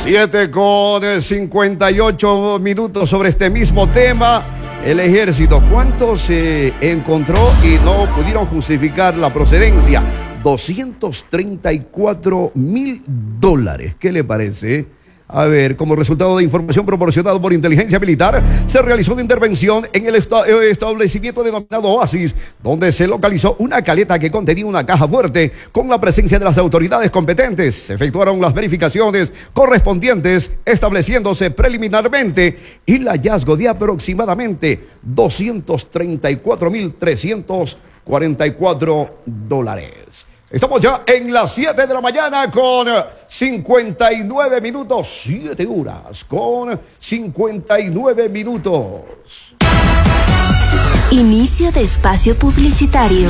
7:58 sobre este mismo tema. El ejército, ¿cuánto se encontró y no pudieron justificar la procedencia? $234,000. ¿Qué le parece? A ver, como resultado de información proporcionada por inteligencia militar, se realizó una intervención en el establecimiento denominado Oasis, donde se localizó una caleta que contenía una caja fuerte. Con la presencia de las autoridades competentes, se efectuaron las verificaciones correspondientes, estableciéndose preliminarmente el hallazgo de aproximadamente $234,344. Estamos ya en las 7 de la mañana con 59 minutos. 7 horas con 59 minutos. Inicio de espacio publicitario.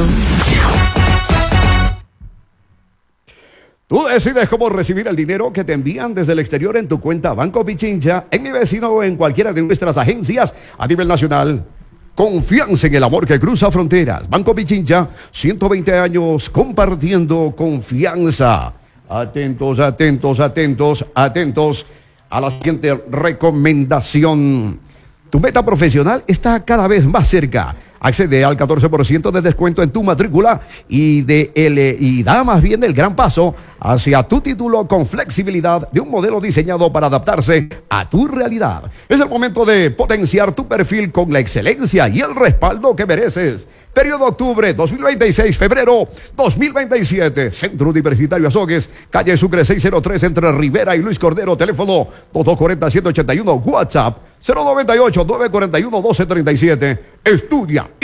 Tú decides cómo recibir el dinero que te envían desde el exterior en tu cuenta Banco Pichincha, en Mi Vecino o en cualquiera de nuestras agencias a nivel nacional. Confianza en el amor que cruza fronteras. Banco Pichincha, 120 años compartiendo confianza. Atentos, atentos, atentos, atentos a la siguiente recomendación. Tu meta profesional está cada vez más cerca. Accede al 14% de descuento en tu matrícula y da más bien el gran paso hacia tu título con flexibilidad de un modelo diseñado para adaptarse a tu realidad. Es el momento de potenciar tu perfil con la excelencia y el respaldo que mereces. Periodo octubre 2026, febrero 2027. Centro Universitario Azogues, calle Sucre 603 entre Rivera y Luis Cordero. Teléfono 2240-181. WhatsApp 098-941-1237. Estudia